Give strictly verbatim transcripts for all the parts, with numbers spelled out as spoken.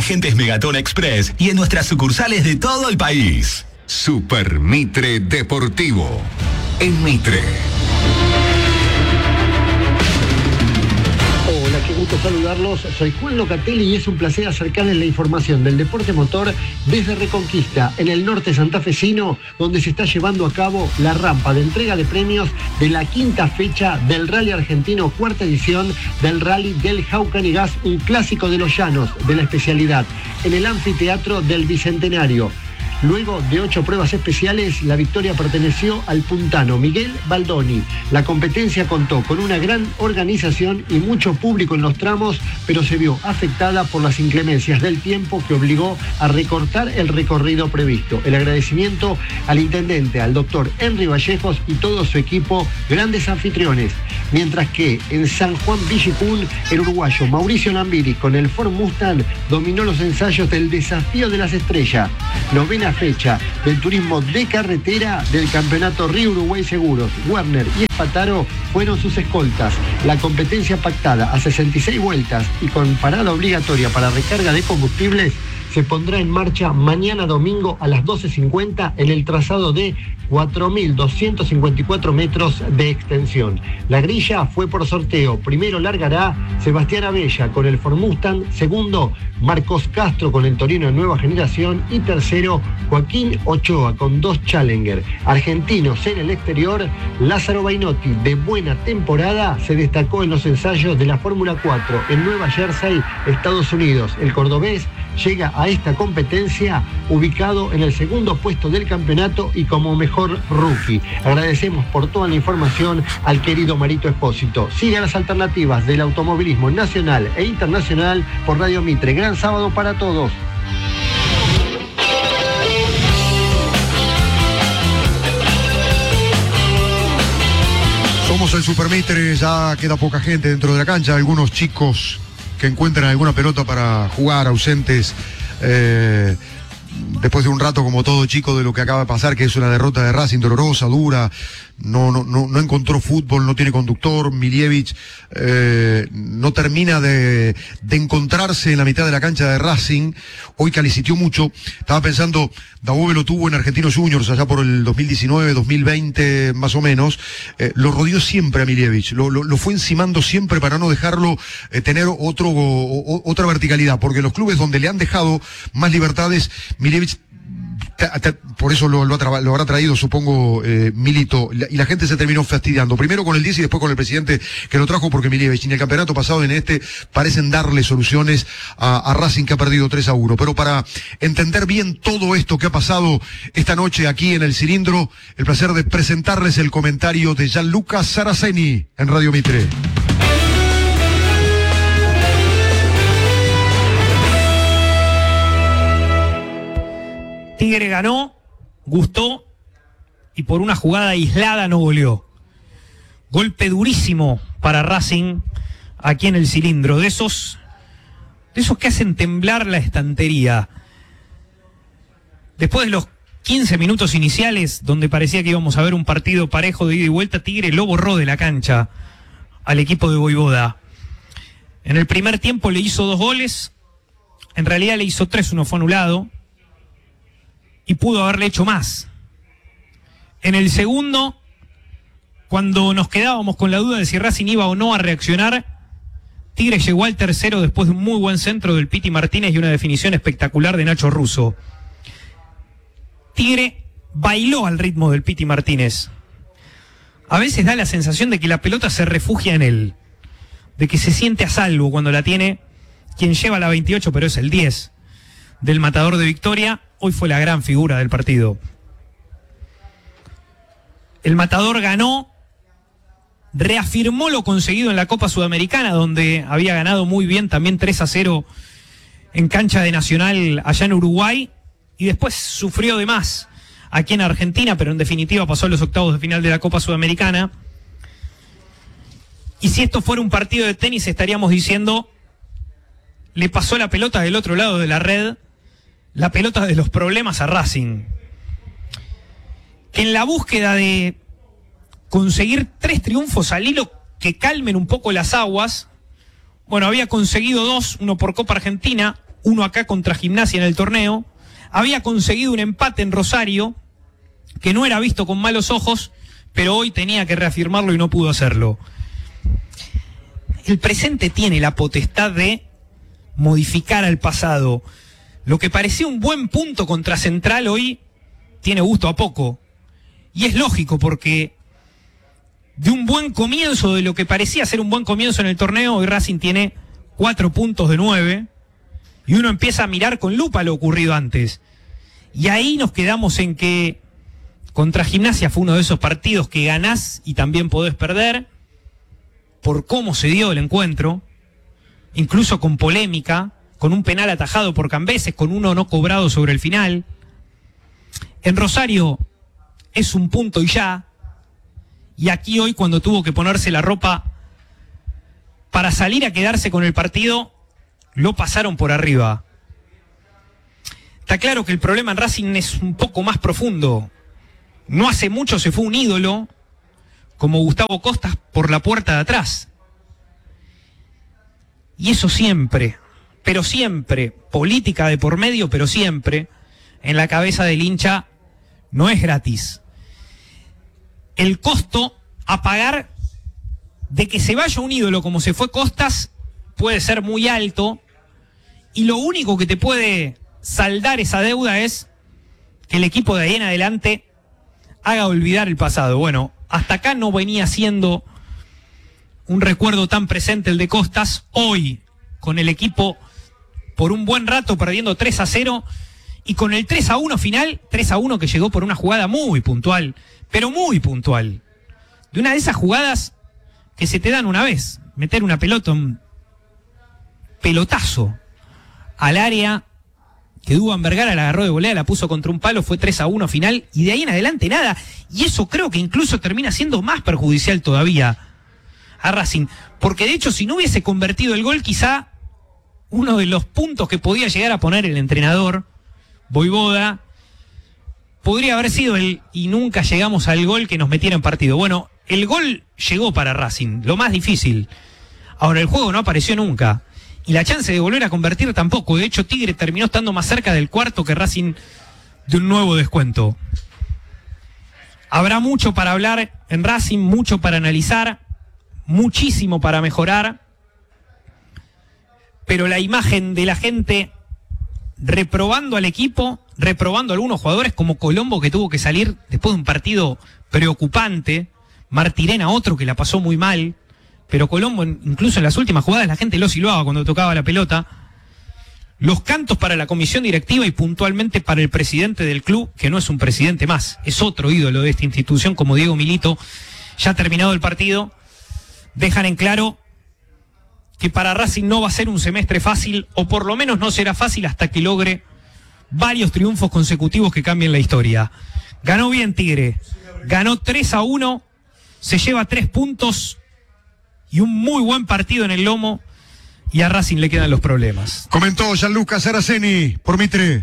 agentes Megatón Express y en nuestras sucursales de todo el país. Super Mitre Deportivo. En Mitre. Hola, qué gusto saludarlos. Soy Juan Locatelli y es un placer acercarles la información del deporte motor desde Reconquista, en el norte santafesino, donde se está llevando a cabo la rampa de entrega de premios de la quinta fecha del Rally Argentino, cuarta edición del Rally del Jaucan y Gas, un clásico de los llanos de la especialidad, en el anfiteatro del Bicentenario. Luego de ocho pruebas especiales, la victoria perteneció al puntano Miguel Baldoni. La competencia contó con una gran organización y mucho público en los tramos, pero se vio afectada por las inclemencias del tiempo que obligó a recortar el recorrido previsto. El agradecimiento al intendente, al doctor Henry Vallejos y todo su equipo, grandes anfitriones. Mientras que en San Juan Villicún, el uruguayo Mauricio Lambiri con el Ford Mustang dominó los ensayos del Desafío de las Estrellas, novena fecha del turismo de carretera del campeonato Río Uruguay Seguros. Werner y Espataro fueron sus escoltas. La competencia pactada a sesenta y seis vueltas y con parada obligatoria para recarga de combustibles se pondrá en marcha mañana domingo a las doce cincuenta en el trazado de cuatro mil doscientos cincuenta y cuatro metros de extensión. La grilla fue por sorteo. Primero largará Sebastián Abella con el Ford Mustang, segundo Marcos Castro con el Torino de nueva generación y tercero Joaquín Ochoa con dos Challenger. Argentinos en el exterior, Lázaro Bainotti, de buena temporada, se destacó en los ensayos de la Fórmula cuatro en Nueva Jersey, Estados Unidos. El cordobés llega a esta competencia ubicado en el segundo puesto del campeonato y como mejor rookie. Agradecemos por toda la información al querido Marito Espósito. Siga las alternativas del automovilismo nacional e internacional por Radio Mitre. Gran sábado para todos. Somos el Super Mitre, ya queda poca gente dentro de la cancha, algunos chicos que encuentran alguna pelota para jugar, ausentes, eh, después de un rato como todo chico de lo que acaba de pasar, que es una derrota de Racing dolorosa, dura, no, no, no, no encontró fútbol, no tiene conductor, Milievich eh, no termina de, de encontrarse en la mitad de la cancha de Racing. Hoy calicitió mucho, estaba pensando, Dabove lo tuvo en Argentinos Juniors allá por el dos mil diecinueve, dos mil veinte más o menos, eh, lo rodeó siempre a Milievich, lo, lo, lo fue encimando siempre para no dejarlo eh, tener otro, o, o, otra verticalidad, porque los clubes donde le han dejado más libertades, Milievich, por eso lo, lo, ha, lo habrá traído, supongo, eh, Milito, y la gente se terminó fastidiando, primero con el diez y después con el presidente que lo trajo, porque Milievich en el campeonato pasado en este parecen darle soluciones a, a Racing, que ha perdido tres a uno, pero para entender bien todo esto que ha pasado esta noche aquí en el Cilindro, el placer de presentarles el comentario de Gianluca Saraceni en Radio Mitre. Tigre ganó, gustó y por una jugada aislada no goleó. Golpe durísimo para Racing aquí en el Cilindro, de esos, de esos que hacen temblar la estantería. Después de los quince minutos iniciales, donde parecía que íbamos a ver un partido parejo de ida y vuelta, Tigre lo borró de la cancha al equipo de Voivoda. En el primer tiempo le hizo dos goles, en realidad le hizo tres, uno fue anulado, y pudo haberle hecho más. En el segundo, cuando nos quedábamos con la duda de si Racing iba o no a reaccionar, Tigre llegó al tercero después de un muy buen centro del Piti Martínez y una definición espectacular de Nacho Russo. Tigre bailó al ritmo del Piti Martínez. A veces da la sensación de que la pelota se refugia en él, de que se siente a salvo cuando la tiene quien lleva la veintiocho, pero es el diez del Matador de Victoria. Hoy fue la gran figura del partido. El Matador ganó, reafirmó lo conseguido en la Copa Sudamericana, donde había ganado muy bien también tres a cero en cancha de Nacional allá en Uruguay, y después sufrió de más aquí en Argentina, pero en definitiva pasó a los octavos de final de la Copa Sudamericana. Y si esto fuera un partido de tenis, estaríamos diciendo, le pasó la pelota del otro lado de la red, la pelota de los problemas a Racing, que en la búsqueda de conseguir tres triunfos al hilo que calmen un poco las aguas, bueno, había conseguido dos, uno por Copa Argentina, uno acá contra Gimnasia en el torneo, había conseguido un empate en Rosario, que no era visto con malos ojos, pero hoy tenía que reafirmarlo y no pudo hacerlo. El presente tiene la potestad de modificar al pasado. Lo que parecía un buen punto contra Central hoy tiene gusto a poco. Y es lógico porque de un buen comienzo, de lo que parecía ser un buen comienzo en el torneo, hoy Racing tiene cuatro puntos de nueve y uno empieza a mirar con lupa lo ocurrido antes. Y ahí nos quedamos en que contra Gimnasia fue uno de esos partidos que ganás y también podés perder por cómo se dio el encuentro, incluso con polémica, con un penal atajado por Cambeses, con uno no cobrado sobre el final. En Rosario es un punto y ya, y aquí hoy cuando tuvo que ponerse la ropa para salir a quedarse con el partido, lo pasaron por arriba. Está claro que el problema en Racing es un poco más profundo. No hace mucho se fue un ídolo como Gustavo Costas por la puerta de atrás. Y eso siempre, pero siempre, política de por medio, pero siempre, en la cabeza del hincha, no es gratis. El costo a pagar de que se vaya un ídolo como se fue Costas puede ser muy alto, y lo único que te puede saldar esa deuda es que el equipo de ahí en adelante haga olvidar el pasado. Bueno, hasta acá no venía siendo un recuerdo tan presente el de Costas. Hoy, con el equipo por un buen rato perdiendo tres a cero y con el tres a uno final, tres a uno que llegó por una jugada muy puntual, pero muy puntual. De una de esas jugadas que se te dan una vez, meter una pelota, un pelotazo al área, que Dúban Vergara la agarró de volea, la puso contra un palo, fue tres a uno final, y de ahí en adelante nada. Y eso creo que incluso termina siendo más perjudicial todavía a Racing, porque de hecho si no hubiese convertido el gol, quizá uno de los puntos que podía llegar a poner el entrenador Voivoda podría haber sido el y nunca llegamos al gol que nos metiera en partido. Bueno, el gol llegó para Racing, lo más difícil. Ahora el juego no apareció nunca y la chance de volver a convertir tampoco. De hecho Tigre terminó estando más cerca del cuarto que Racing de un nuevo descuento. Habrá mucho para hablar en Racing, mucho para analizar, muchísimo para mejorar, pero la imagen de la gente reprobando al equipo, reprobando a algunos jugadores como Colombo, que tuvo que salir después de un partido preocupante, Martirena otro que la pasó muy mal, pero Colombo incluso en las últimas jugadas la gente lo silbaba cuando tocaba la pelota. Los cantos para la comisión directiva y puntualmente para el presidente del club, que no es un presidente más, es otro ídolo de esta institución como Diego Milito, ya terminado el partido, dejan en claro que para Racing no va a ser un semestre fácil, o por lo menos no será fácil hasta que logre varios triunfos consecutivos que cambien la historia. Ganó bien Tigre, ganó tres a uno, se lleva tres puntos y un muy buen partido en el lomo, y a Racing le quedan los problemas. Comentó Gianluca Saraceni por Mitre.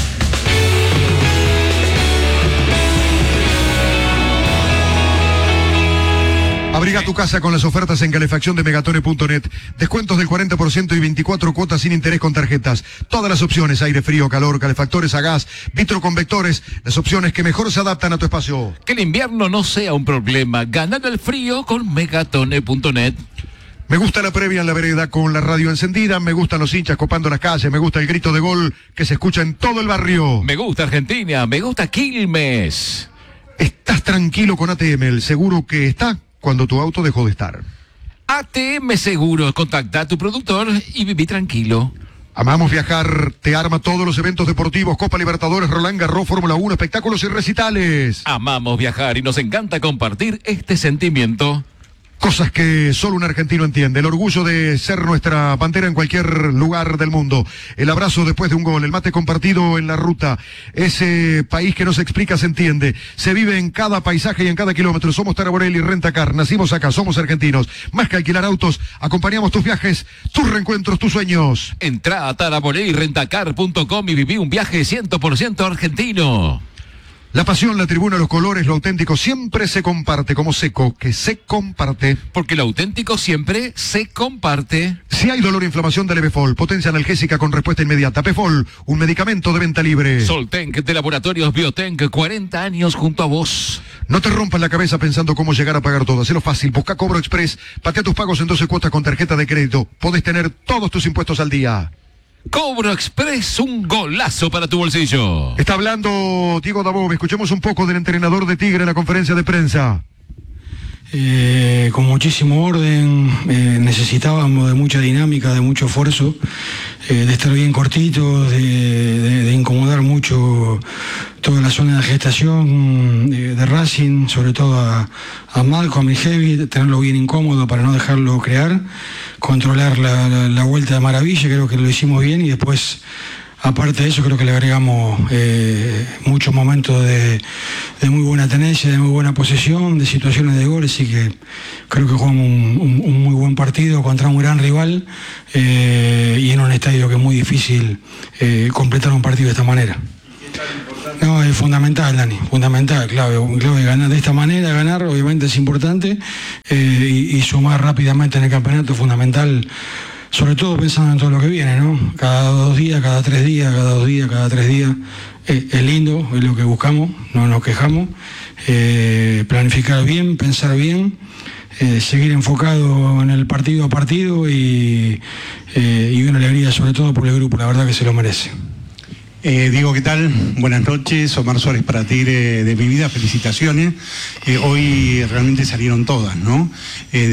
Abriga tu casa con las ofertas en calefacción de megatone punto net. Descuentos del cuarenta por ciento y veinticuatro cuotas sin interés con tarjetas. Todas las opciones, aire frío, calor, calefactores a gas, vitroconvectores, las opciones que mejor se adaptan a tu espacio. Que el invierno no sea un problema. Ganando el frío con megatone punto net. Me gusta la previa en la vereda con la radio encendida, me gustan los hinchas copando las calles, me gusta el grito de gol que se escucha en todo el barrio. Me gusta Argentina, me gusta Quilmes. Estás tranquilo con A T M, el seguro que está cuando tu auto dejó de estar. A T M Seguros, contacta a tu productor y viví tranquilo. Amamos viajar, te arma todos los eventos deportivos, Copa Libertadores, Roland Garros, Fórmula uno, espectáculos y recitales. Amamos viajar y nos encanta compartir este sentimiento. Cosas que solo un argentino entiende. El orgullo de ser nuestra bandera en cualquier lugar del mundo. El abrazo después de un gol. El mate compartido en la ruta. Ese país que no se explica, se entiende. Se vive en cada paisaje y en cada kilómetro. Somos Taraborelli Rentacar. Nacimos acá. Somos argentinos. Más que alquilar autos, acompañamos tus viajes, tus reencuentros, tus sueños. Entrá a taraborelli rentacar punto com y viví un viaje cien por ciento argentino. La pasión, la tribuna, los colores, lo auténtico siempre se comparte, como Seco, que se comparte. Porque lo auténtico siempre se comparte. Si hay dolor o inflamación, dale Befol, potencia analgésica con respuesta inmediata. Befol, un medicamento de venta libre. Soltenc de Laboratorios Biotenc, cuarenta años junto a vos. No te rompas la cabeza pensando cómo llegar a pagar todo. Hacelo fácil, busca Cobro Express, patea tus pagos en doce cuotas con tarjeta de crédito. Podés tener todos tus impuestos al día. Cobro Express, un golazo para tu bolsillo. Está hablando Diego Dabove. Escuchemos un poco del entrenador de Tigre en la conferencia de prensa. Eh, con muchísimo orden, eh, necesitábamos de mucha dinámica, de mucho esfuerzo, eh, de estar bien cortitos, de, de, de incomodar mucho toda la zona de gestación de, de Racing, sobre todo a, a Malcolm y Heavy, tenerlo bien incómodo para no dejarlo crear, controlar la, la, la vuelta de maravilla, creo que lo hicimos bien, y después, aparte de eso, creo que le agregamos eh, muchos momentos de, de muy buena tenencia, de muy buena posesión, de situaciones de gol, así que creo que jugamos un, un, un muy buen partido contra un gran rival eh, y en un estadio que es muy difícil eh, completar un partido de esta manera. No, es fundamental, Dani, fundamental, clave, clave ganar de esta manera, ganar obviamente es importante eh, y, y sumar rápidamente en el campeonato es fundamental. Sobre todo pensando en todo lo que viene, ¿no? Cada dos días, cada tres días, cada dos días, cada tres días. Eh, es lindo, es lo que buscamos, no nos quejamos. Eh, planificar bien, pensar bien, eh, seguir enfocado en el partido a partido y, eh, y una alegría sobre todo por el grupo, la verdad que se lo merece. Eh, Diego, ¿qué tal? Buenas noches. Omar Suárez para Tigre de mi vida, felicitaciones. Eh, hoy realmente salieron todas, ¿no? Eh,